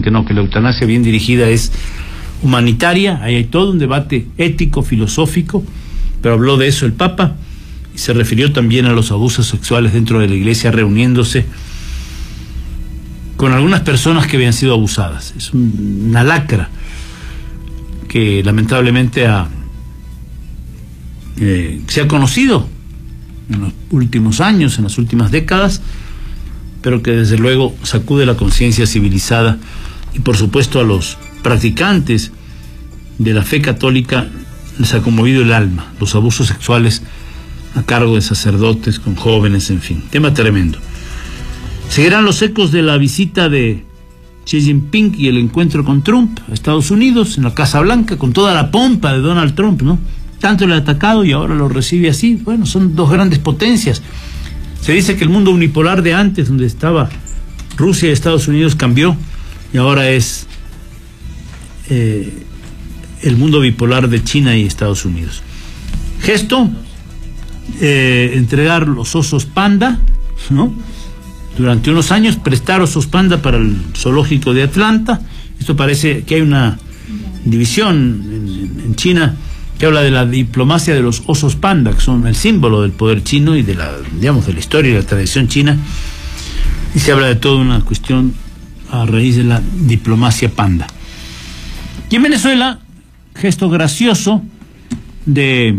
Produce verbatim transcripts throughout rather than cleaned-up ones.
que no, que la eutanasia bien dirigida es humanitaria. Ahí hay todo un debate ético, filosófico, pero habló de eso el Papa y se refirió también a los abusos sexuales dentro de la Iglesia, reuniéndose con algunas personas que habían sido abusadas. Es un, una lacra que lamentablemente ha, eh, se ha conocido en los últimos años, en las últimas décadas, pero que desde luego sacude la conciencia civilizada y por supuesto a los practicantes de la fe católica les ha conmovido el alma, los abusos sexuales a cargo de sacerdotes con jóvenes, en fin, tema tremendo. Seguirán los ecos de la visita de Xi Jinping y el encuentro con Trump a Estados Unidos, en la Casa Blanca, con toda la pompa de Donald Trump, ¿no? Tanto le ha atacado y ahora lo recibe así. Bueno, son dos grandes potencias. Se dice que el mundo unipolar de antes, donde estaba Rusia y Estados Unidos, cambió y ahora es eh, el mundo bipolar de China y Estados Unidos. Gesto, eh, entregar los osos panda, ¿no? Durante unos años prestar osos panda para el zoológico de Atlanta. Esto parece que hay una división en, en China que habla de la diplomacia de los osos panda, que son el símbolo del poder chino y de la, digamos, de la historia y la tradición china, y se habla de toda una cuestión a raíz de la diplomacia panda. Y en Venezuela, gesto gracioso de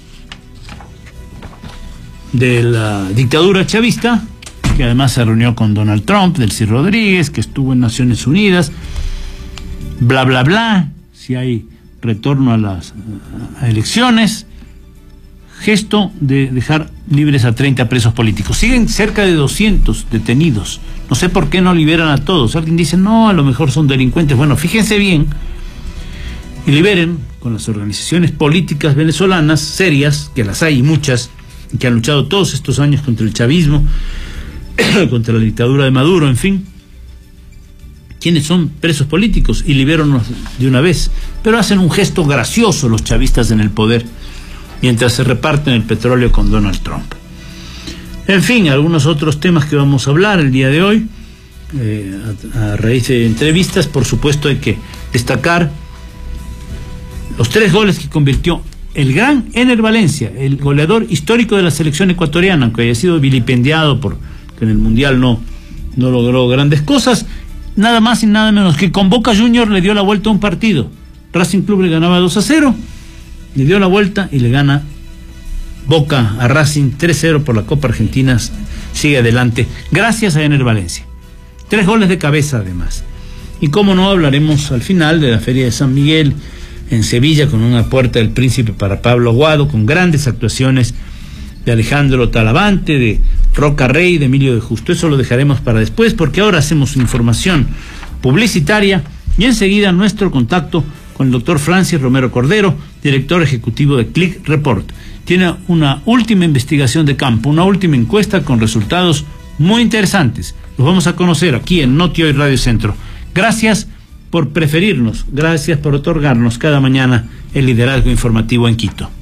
de la dictadura chavista, que además se reunió con Donald Trump, Delcy Rodríguez, que estuvo en Naciones Unidas, bla bla bla, si hay retorno a las a elecciones, gesto de dejar libres a treinta presos políticos. Siguen cerca de doscientos detenidos, no sé por qué no liberan a todos. Alguien dice, no, a lo mejor son delincuentes. Bueno, fíjense bien y liberen con las organizaciones políticas venezolanas serias, que las hay y muchas, que han luchado todos estos años contra el chavismo, contra la dictadura de Maduro, en fin, quienes son presos políticos, y libéronlos de una vez. Pero hacen un gesto gracioso los chavistas en el poder mientras se reparten el petróleo con Donald Trump. En fin, algunos otros temas que vamos a hablar el día de hoy, eh, a, a raíz de entrevistas. Por supuesto hay que destacar los tres goles que convirtió el gran Ener Valencia, el goleador histórico de la selección ecuatoriana, aunque haya sido vilipendiado por que en el Mundial no, no logró grandes cosas. Nada más y nada menos que con Boca Juniors le dio la vuelta a un partido. Racing Club le ganaba dos a cero, le dio la vuelta y le gana Boca a Racing tres cero por la Copa Argentina. Sigue adelante gracias a Ener Valencia. Tres goles de cabeza además. Y cómo no, hablaremos al final de la Feria de San Miguel en Sevilla, con una Puerta del Príncipe para Pablo Aguado, con grandes actuaciones de Alejandro Talavante, de Roca Rey, de Emilio de Justo. Eso lo dejaremos para después, porque ahora hacemos información publicitaria y enseguida nuestro contacto con el doctor Francis Romero Cordero, director ejecutivo de Click Report. Tiene una última investigación de campo, una última encuesta con resultados muy interesantes. Los vamos a conocer aquí en Noti Hoy Radio Centro. Gracias por preferirnos, gracias por otorgarnos cada mañana el liderazgo informativo en Quito.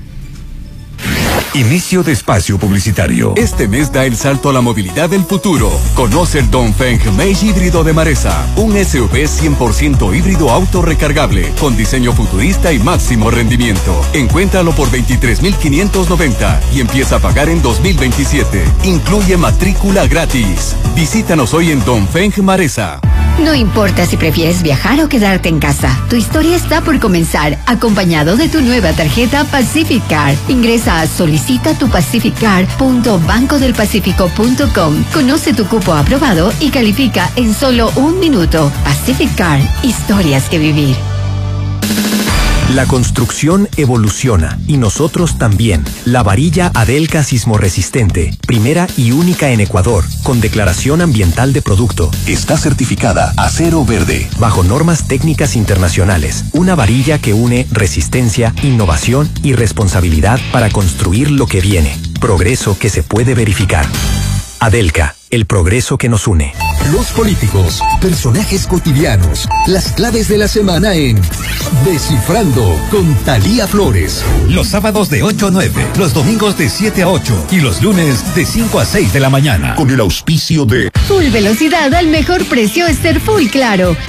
Inicio de espacio publicitario. Este mes da el salto a la movilidad del futuro. Conoce el Dongfeng Mage híbrido de Maresa, un S U V cien por ciento híbrido auto recargable, con diseño futurista y máximo rendimiento. Encuéntralo por veintitrés mil quinientos noventa y empieza a pagar en dos mil veintisiete. Incluye matrícula gratis. Visítanos hoy en Dongfeng Maresa. No importa si prefieres viajar o quedarte en casa, tu historia está por comenzar, acompañado de tu nueva tarjeta Pacific Card. Ingresa a solicita tu pacific card punto banco del pacífico punto com, conoce tu cupo aprobado y califica en solo un minuto. Pacific Card, historias que vivir. La construcción evoluciona y nosotros también. La varilla Adelca sismorresistente, primera y única en Ecuador, con declaración ambiental de producto. Está certificada Acero Verde, bajo normas técnicas internacionales. Una varilla que une resistencia, innovación y responsabilidad para construir lo que viene. Progreso que se puede verificar. Adelca, el progreso que nos une. Los políticos, personajes cotidianos, las claves de la semana en Descifrando con Thalía Flores. Los sábados de ocho a nueve, los domingos de siete a ocho y los lunes de cinco a seis de la mañana. Con el auspicio de Full velocidad al mejor precio es ser Full Claro.